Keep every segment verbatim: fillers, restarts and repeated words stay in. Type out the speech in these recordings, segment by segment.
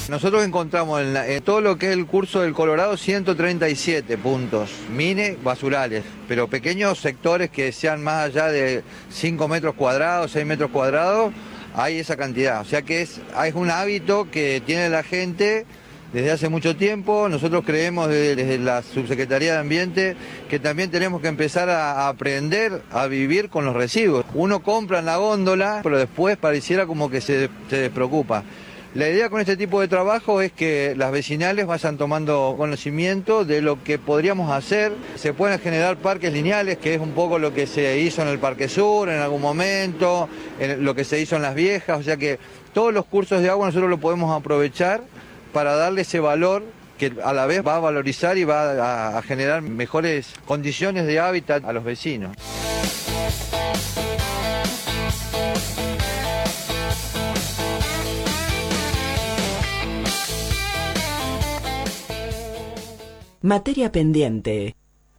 Nosotros encontramos en, la, en todo lo que es el curso del Colorado ciento treinta y siete puntos, mini basurales, pero pequeños sectores que sean más allá de cinco metros cuadrados, seis metros cuadrados, hay esa cantidad. O sea que es, es un hábito que tiene la gente desde hace mucho tiempo. Nosotros creemos desde, desde la Subsecretaría de Ambiente que también tenemos que empezar a, a aprender a vivir con los residuos. Uno compra en la góndola, pero después pareciera como que se, se despreocupa. La idea con este tipo de trabajo es que las vecinales vayan tomando conocimiento de lo que podríamos hacer. Se pueden generar parques lineales, que es un poco lo que se hizo en el Parque Sur en algún momento, en lo que se hizo en Las Viejas, o sea que todos los cursos de agua nosotros lo podemos aprovechar para darle ese valor que a la vez va a valorizar y va a, a generar mejores condiciones de hábitat a los vecinos. Materia pendiente.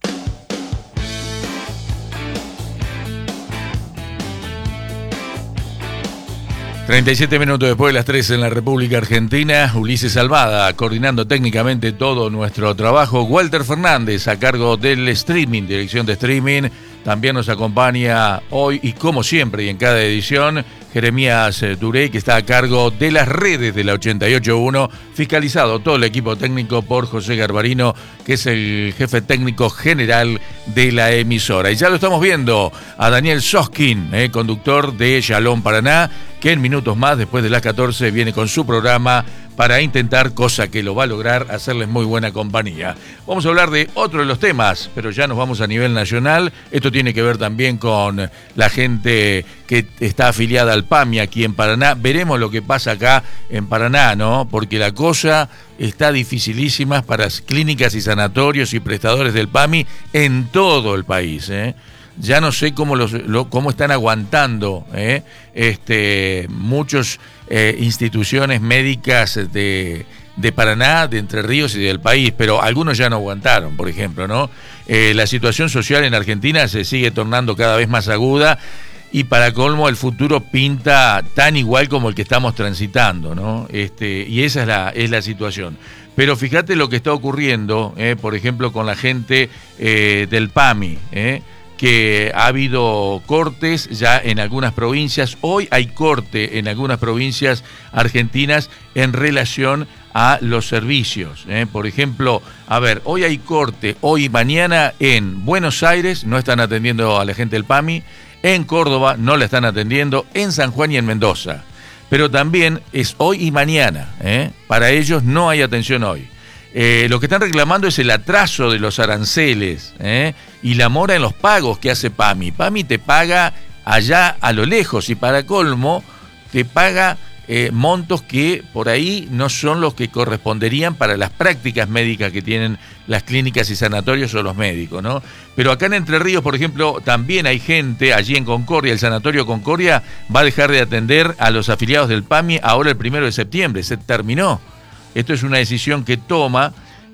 treinta y siete minutos después de las tres en la República Argentina, Ulises Almada coordinando técnicamente todo nuestro trabajo, Walter Fernández a cargo del streaming, dirección de streaming, también nos acompaña hoy y como siempre y en cada edición, Jeremías Durey, que está a cargo de las redes de la ochenta y ocho punto uno, fiscalizado todo el equipo técnico por José Garbarino, que es el jefe técnico general de la emisora. Y ya lo estamos viendo a Daniel Soskin, eh, conductor de Shalom Paraná, que en minutos más, después de las catorce, viene con su programa para intentar, cosa que lo va a lograr, hacerles muy buena compañía. Vamos a hablar de otro de los temas, pero ya nos vamos a nivel nacional. Esto tiene que ver también con la gente que está afiliada al PAMI aquí en Paraná. Veremos lo que pasa acá en Paraná, ¿no? Porque la cosa está dificilísima para clínicas y sanatorios y prestadores del PAMI en todo el país, ¿eh? Ya no sé cómo los lo, cómo están aguantando ¿eh? este muchas eh, instituciones médicas de, de Paraná, de Entre Ríos y del país, pero algunos ya no aguantaron, por ejemplo, ¿no? Eh, la situación social en Argentina se sigue tornando cada vez más aguda y para colmo el futuro pinta tan igual como el que estamos transitando, ¿no? Este, y esa es la, es la situación. Pero fíjate lo que está ocurriendo, ¿eh? Por ejemplo, con la gente eh, del PAMI, ¿eh? que ha habido cortes ya en algunas provincias. Hoy hay corte en algunas provincias argentinas en relación a los servicios. ¿eh? Por ejemplo, a ver, hoy hay corte, hoy y mañana en Buenos Aires no están atendiendo a la gente del PAMI, en Córdoba no la están atendiendo, en San Juan y en Mendoza. Pero también es hoy y mañana. ¿eh? Para ellos no hay atención hoy. Eh, lo que están reclamando es el atraso de los aranceles ¿eh? y la mora en los pagos que hace PAMI. PAMI te paga allá a lo lejos y para colmo te paga eh, montos que por ahí no son los que corresponderían para las prácticas médicas que tienen las clínicas y sanatorios o los médicos, ¿no? Pero acá en Entre Ríos, por ejemplo, también hay gente, allí en Concordia, el Sanatorio Concordia va a dejar de atender a los afiliados del PAMI ahora el primero de septiembre, se terminó. Esto es una decisión que toma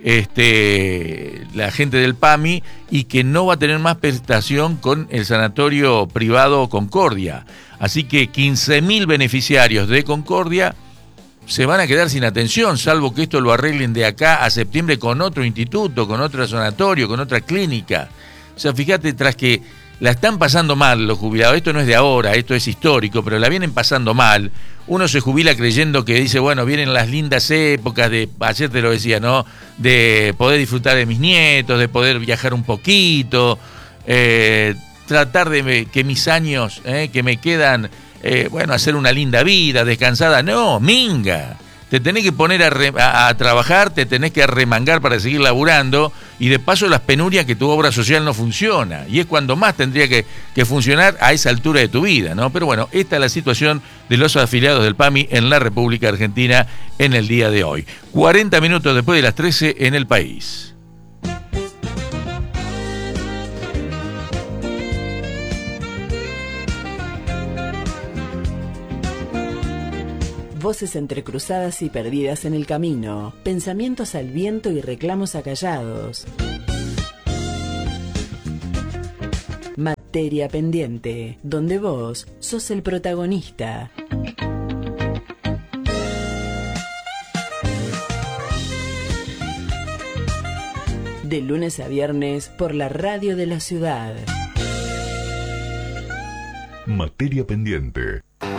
este, la gente del PAMI y que no va a tener más prestación con el sanatorio privado Concordia. Así que quince mil beneficiarios de Concordia se van a quedar sin atención, salvo que esto lo arreglen de acá a septiembre con otro instituto, con otro sanatorio, con otra clínica. O sea, fíjate, tras que la están pasando mal los jubilados, esto no es de ahora, esto es histórico, pero la vienen pasando mal. Uno se jubila creyendo que dice, bueno, vienen las lindas épocas de, ayer te lo decía, ¿no? De poder disfrutar de mis nietos, de poder viajar un poquito, eh, tratar de que mis años eh, que me quedan, eh, bueno, hacer una linda vida, descansada. No, minga. Te tenés que poner a, re, a, a trabajar, te tenés que arremangar para seguir laburando y de paso las penurias que tu obra social no funciona. Y es cuando más tendría que, que funcionar a esa altura de tu vida, ¿no? Pero bueno, esta es la situación de los afiliados del PAMI en la República Argentina en el día de hoy. cuarenta minutos después de las trece en el país. Voces entrecruzadas y perdidas en el camino, pensamientos al viento y reclamos acallados. Materia pendiente, donde vos sos el protagonista. De lunes a viernes por la radio de la ciudad. Materia pendiente.